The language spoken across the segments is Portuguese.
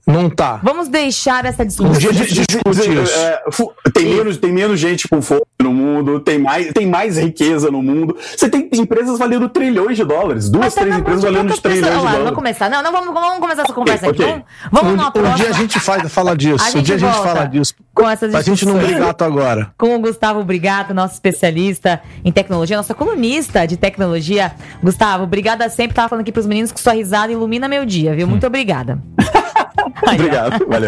Não tá. Vamos deixar essa discussão. Tem menos gente com fome no mundo, tem mais riqueza no mundo. Você tem empresas valendo trilhões de dólares. Três empresas valendo trilhões de dólares. Vamos começar. Não, vamos começar essa conversa aqui. Okay. Vamos numa próxima. Um dia a gente fala disso. Com essas pra gente não brigar agora. Com o Gustavo Brigato, nosso especialista em tecnologia, nossa colunista de tecnologia. Gustavo, obrigada sempre. Tava falando aqui pros meninos que sua risada ilumina meu dia, viu? Muito obrigada. Obrigado, valeu.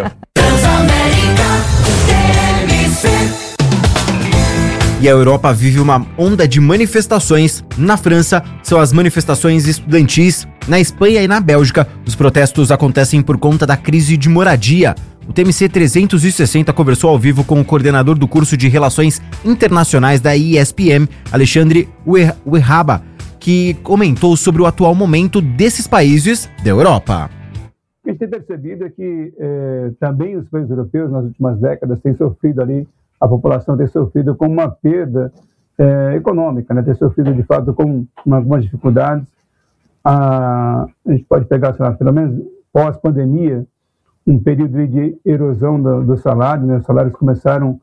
E a Europa vive uma onda de manifestações. Na França, são as manifestações estudantis. Na Espanha e na Bélgica, os protestos acontecem por conta da crise de moradia. O TMC 360 conversou ao vivo com o coordenador do curso de Relações Internacionais da ISPM, Alexandre Uerraba, que comentou sobre o atual momento desses países da Europa. O que a gente tem percebido é que também os países europeus, nas últimas décadas, têm sofrido ali, a população tem sofrido com uma perda econômica, né? Tem sofrido, de fato, com algumas dificuldades. A gente pode pegar, sei lá, pelo menos pós-pandemia, um período de erosão do salário, né? Os salários começaram,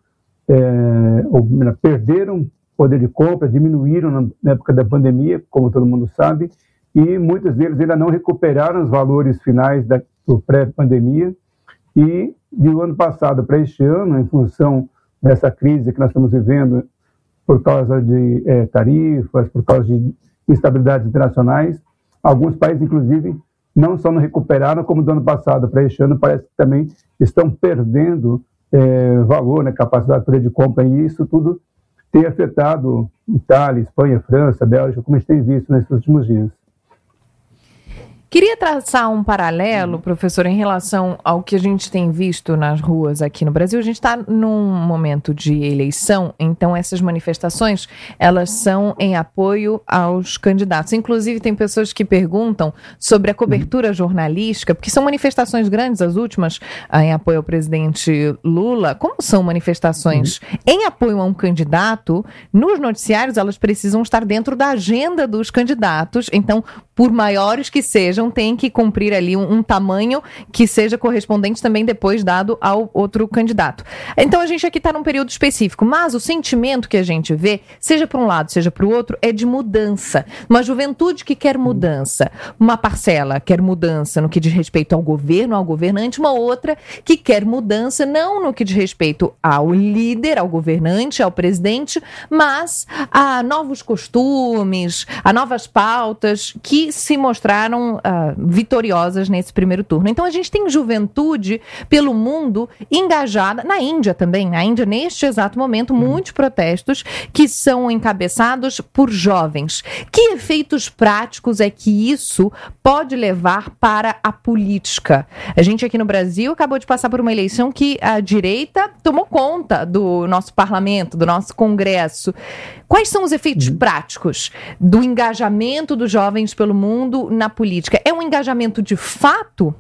perderam poder de compra, diminuíram na época da pandemia, como todo mundo sabe, e muitos deles ainda não recuperaram os valores finais do pré-pandemia. E do ano passado para este ano, em função dessa crise que nós estamos vivendo, por causa de tarifas, por causa de instabilidades internacionais, alguns países, inclusive, não só não recuperaram, como do ano passado para este ano, parece que também estão perdendo valor, né, capacidade de poder de compra, e isso tudo tem afetado Itália, Espanha, França, Bélgica, como a gente tem visto nesses últimos dias. Queria traçar um paralelo, professor, em relação ao que a gente tem visto nas ruas aqui no Brasil. A gente está num momento de eleição, então essas manifestações, elas são em apoio aos candidatos. Inclusive, tem pessoas que perguntam sobre a cobertura jornalística, porque são manifestações grandes, as últimas, em apoio ao presidente Lula. Como são manifestações em apoio a um candidato, nos noticiários elas precisam estar dentro da agenda dos candidatos, então, por maiores que sejam, tem que cumprir ali um tamanho que seja correspondente também depois dado ao outro candidato. Então a gente aqui está num período específico, mas o sentimento que a gente vê, seja para um lado, seja para o outro, é de mudança. Uma juventude que quer mudança, uma parcela quer mudança no que diz respeito ao governo, ao governante, uma outra que quer mudança não no que diz respeito ao líder, ao governante, ao presidente, mas a novos costumes, a novas pautas que se mostraram vitoriosas nesse primeiro turno. Então a gente tem juventude pelo mundo engajada, na Índia também, na Índia neste exato momento, muitos protestos que são encabeçados por jovens. Que efeitos práticos é que isso pode levar para a política? A gente aqui no Brasil acabou de passar por uma eleição que a direita tomou conta do nosso parlamento, do nosso Congresso. Quais são os efeitos práticos do engajamento dos jovens pelo mundo na política? É um engajamento de fato?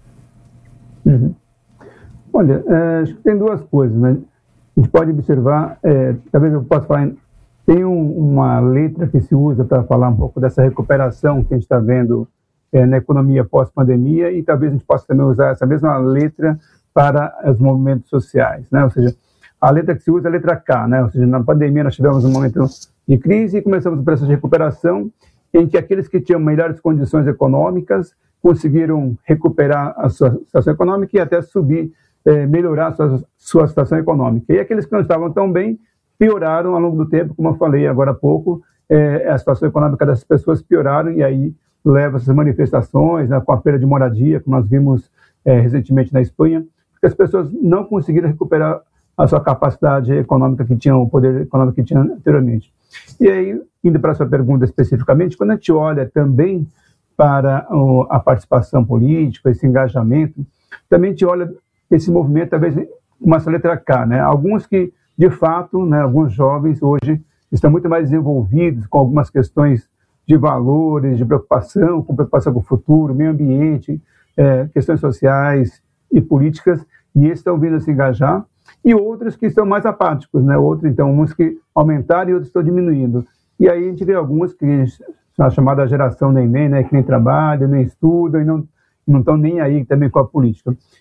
Olha, acho que tem duas coisas, né? A gente pode observar, talvez eu possa falar, tem uma letra que se usa para falar um pouco dessa recuperação que a gente está vendo na economia pós-pandemia, e talvez a gente possa também usar essa mesma letra para os movimentos sociais, né? Ou seja, a letra que se usa é a letra K, né? Ou seja, na pandemia nós tivemos um momento de crise e começamos o processo de recuperação, em que aqueles que tinham melhores condições econômicas conseguiram recuperar a sua situação econômica e até subir, melhorar a sua situação econômica. E aqueles que não estavam tão bem pioraram ao longo do tempo, como eu falei agora há pouco, a situação econômica dessas pessoas pioraram, e aí leva essas manifestações, né, com a perda de moradia, como nós vimos recentemente na Espanha, porque as pessoas não conseguiram recuperar a sua capacidade econômica que tinham, o poder econômico que tinham anteriormente. E aí, indo para a sua pergunta especificamente, quando a gente olha também para a participação política, esse engajamento, também a gente olha esse movimento, talvez, uma letra K, né? Alguns que, de fato, né, alguns jovens hoje estão muito mais envolvidos com algumas questões de valores, de preocupação, com preocupação com o futuro, meio ambiente, questões sociais e políticas, e esses estão vindo a se engajar, e outros que estão mais apáticos, né? Outros, então, uns que aumentaram e outros estão diminuindo. E aí a gente vê alguns que são a chamada geração neném, né? Que nem trabalham, nem estudam e não estão nem aí também com a política.